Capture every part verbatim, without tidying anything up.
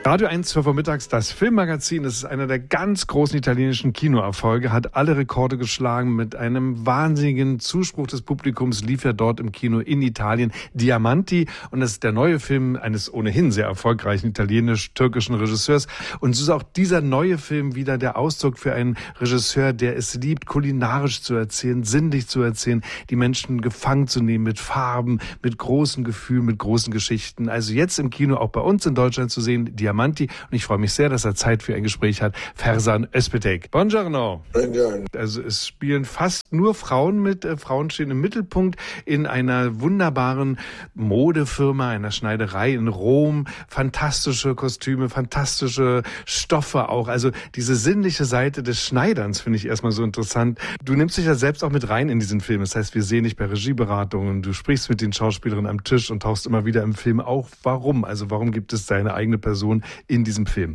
Radio eins, zwölf Uhr mittags, das Filmmagazin. Das ist einer der ganz großen italienischen Kinoerfolge, hat alle Rekorde geschlagen mit einem wahnsinnigen Zuspruch des Publikums, lief er dort im Kino in Italien, Diamanti. Und das ist der neue Film eines ohnehin sehr erfolgreichen italienisch-türkischen Regisseurs. Und so ist auch dieser neue Film wieder der Ausdruck für einen Regisseur, der es liebt, kulinarisch zu erzählen, sinnlich zu erzählen, die Menschen gefangen zu nehmen mit Farben, mit großen Gefühlen, mit großen Geschichten. Also jetzt im Kino, auch bei uns in Deutschland zu sehen, Diamanti. Und ich freue mich sehr, dass er Zeit für ein Gespräch hat. Ferzan Özpetek. Buongiorno. Buongiorno. Also es spielen fast nur Frauen mit. Äh, Frauen stehen im Mittelpunkt in einer wunderbaren Modefirma, einer Schneiderei in Rom. Fantastische Kostüme, fantastische Stoffe auch. Also diese sinnliche Seite des Schneiderns finde ich erstmal so interessant. Du nimmst dich ja selbst auch mit rein in diesen Film. Das heißt, wir sehen dich bei Regieberatungen, du sprichst mit den Schauspielerinnen am Tisch und tauchst immer wieder im Film auf. Warum? Also warum gibt es deine eigene Person in diesem Film?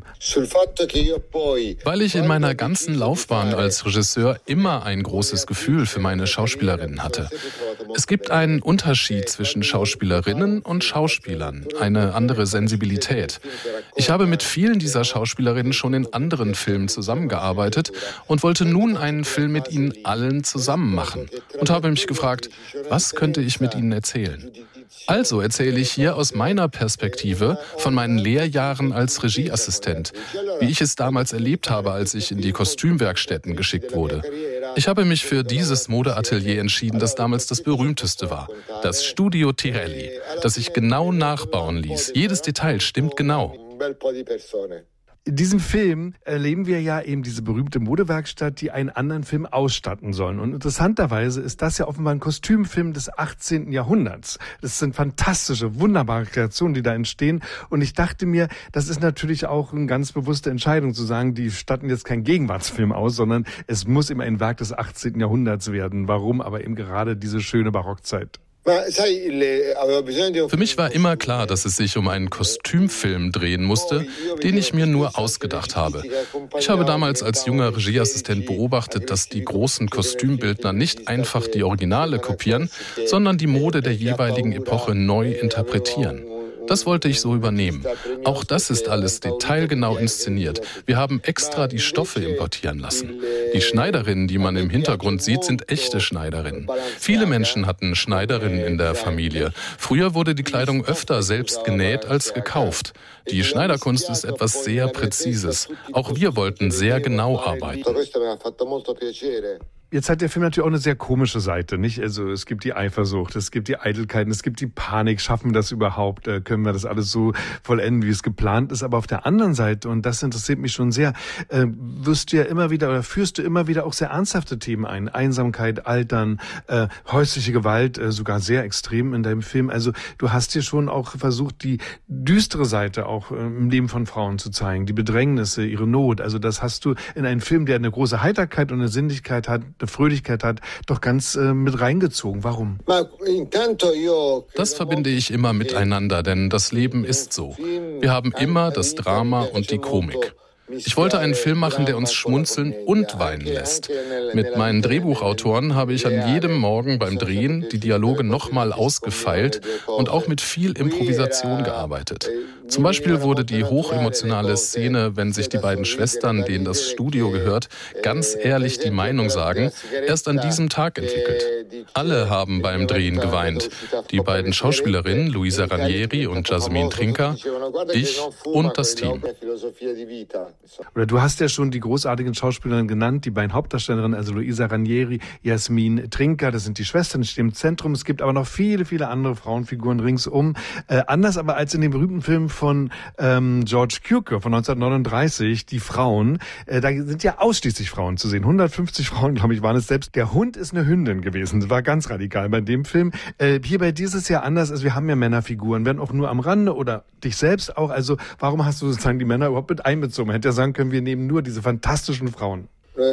Weil ich in meiner ganzen Laufbahn als Regisseur immer ein großes Gefühl für meine Schauspielerinnen hatte. Es gibt einen Unterschied zwischen Schauspielerinnen und Schauspielern, eine andere Sensibilität. Ich habe mit vielen dieser Schauspielerinnen schon in anderen Filmen zusammengearbeitet und wollte nun einen Film mit ihnen allen zusammen machen und habe mich gefragt, was könnte ich mit ihnen erzählen? Also erzähle ich hier aus meiner Perspektive von meinen Lehrjahren als Regieassistent, wie ich es damals erlebt habe, als ich in die Kostümwerkstätten geschickt wurde. Ich habe mich für dieses Modeatelier entschieden, das damals das berühmteste war, das Studio Tirelli, das ich genau nachbauen ließ. Jedes Detail stimmt genau. In diesem Film erleben wir ja eben diese berühmte Modewerkstatt, die einen anderen Film ausstatten sollen. Und interessanterweise ist das ja offenbar ein Kostümfilm des achtzehnten Jahrhunderts. Das sind fantastische, wunderbare Kreationen, die da entstehen. Und ich dachte mir, das ist natürlich auch eine ganz bewusste Entscheidung zu sagen, die statten jetzt keinen Gegenwartsfilm aus, sondern es muss eben ein Werk des achtzehnten Jahrhunderts werden. Warum? Aber eben gerade diese schöne Barockzeit. Für mich war immer klar, dass es sich um einen Kostümfilm drehen musste, den ich mir nur ausgedacht habe. Ich habe damals als junger Regieassistent beobachtet, dass die großen Kostümbildner nicht einfach die Originale kopieren, sondern die Mode der jeweiligen Epoche neu interpretieren. Das wollte ich so übernehmen. Auch das ist alles detailgenau inszeniert. Wir haben extra die Stoffe importieren lassen. Die Schneiderinnen, die man im Hintergrund sieht, sind echte Schneiderinnen. Viele Menschen hatten Schneiderinnen in der Familie. Früher wurde die Kleidung öfter selbst genäht als gekauft. Die Schneiderkunst ist etwas sehr Präzises. Auch wir wollten sehr genau arbeiten. Jetzt hat der Film natürlich auch eine sehr komische Seite, nicht? Also es gibt die Eifersucht, es gibt die Eitelkeiten, es gibt die Panik. Schaffen wir das überhaupt? Können wir das alles so vollenden, wie es geplant ist? Aber auf der anderen Seite, und das interessiert mich schon sehr, äh, wirst du ja immer wieder oder führst du immer wieder auch sehr ernsthafte Themen ein. Einsamkeit, Altern, äh, häusliche Gewalt, äh, sogar sehr extrem in deinem Film. Also du hast hier schon auch versucht, die düstere Seite auch äh, im Leben von Frauen zu zeigen, die Bedrängnisse, ihre Not. Also das hast du in einem Film, der eine große Heiterkeit und eine Sinnlichkeit hat, eine Fröhlichkeit hat, doch ganz äh, mit reingezogen. Warum? Das verbinde ich immer miteinander, denn das Leben ist so. Wir haben immer das Drama und die Komik. Ich wollte einen Film machen, der uns schmunzeln und weinen lässt. Mit meinen Drehbuchautoren habe ich an jedem Morgen beim Drehen die Dialoge nochmal ausgefeilt und auch mit viel Improvisation gearbeitet. Zum Beispiel wurde die hochemotionale Szene, wenn sich die beiden Schwestern, denen das Studio gehört, ganz ehrlich die Meinung sagen, erst an diesem Tag entwickelt. Alle haben beim Drehen geweint. Die beiden Schauspielerinnen, Luisa Ranieri und Jasmine Trinca, ich und das Team. Oder du hast ja schon die großartigen Schauspielerinnen genannt, die beiden Hauptdarstellerinnen, also Luisa Ranieri, Jasmine Trinca, das sind die Schwestern, die stehen im Zentrum. Es gibt aber noch viele, viele andere Frauenfiguren ringsum. Äh, anders aber als in dem berühmten Film von ähm, George Cukor von neunzehnhundertneununddreißig, die Frauen, äh, da sind ja ausschließlich Frauen zu sehen. hundertfünfzig Frauen, glaube ich, waren es selbst. Der Hund ist eine Hündin gewesen. Das war ganz radikal bei dem Film. Äh, hier bei dieses Jahr anders, also wir haben ja Männerfiguren, werden auch nur am Rande oder dich selbst auch. Also warum hast du sozusagen die Männer überhaupt mit einbezogen? Man hätte ja sagen können, wir nehmen nur diese fantastischen Frauen.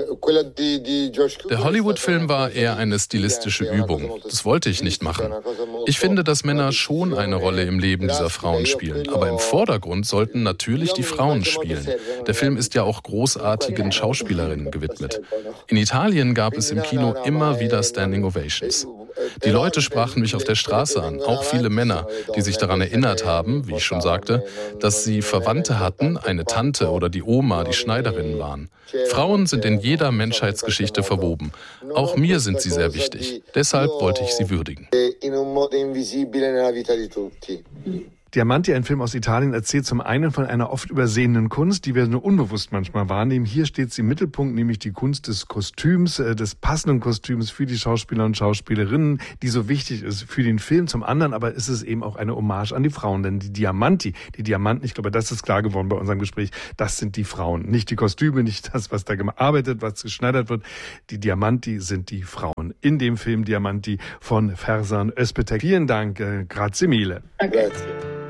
Der Hollywood-Film war eher eine stilistische Übung. Das wollte ich nicht machen. Ich finde, dass Männer schon eine Rolle im Leben dieser Frauen spielen. Aber im Vordergrund sollten natürlich die Frauen spielen. Der Film ist ja auch großartigen Schauspielerinnen gewidmet. In Italien gab es im Kino immer wieder Standing Ovations. Die Leute sprachen mich auf der Straße an, auch viele Männer, die sich daran erinnert haben, wie ich schon sagte, dass sie Verwandte hatten, eine Tante oder die Oma, die Schneiderinnen waren. Frauen sind in jeder Menschheitsgeschichte verwoben. Auch mir sind sie sehr wichtig. Deshalb wollte ich sie würdigen. Diamanti, ein Film aus Italien, erzählt zum einen von einer oft übersehenen Kunst, die wir nur unbewusst manchmal wahrnehmen. Hier steht sie im Mittelpunkt, nämlich die Kunst des Kostüms, des passenden Kostüms für die Schauspieler und Schauspielerinnen, die so wichtig ist für den Film. Zum anderen aber ist es eben auch eine Hommage an die Frauen, denn die Diamanti, die Diamanten, ich glaube, das ist klar geworden bei unserem Gespräch, das sind die Frauen. Nicht die Kostüme, nicht das, was da gearbeitet, was geschneidert wird. Die Diamanti sind die Frauen. In dem Film Diamanti von Ferzan Özpetek. Vielen Dank, äh, grazie mille. Grazie.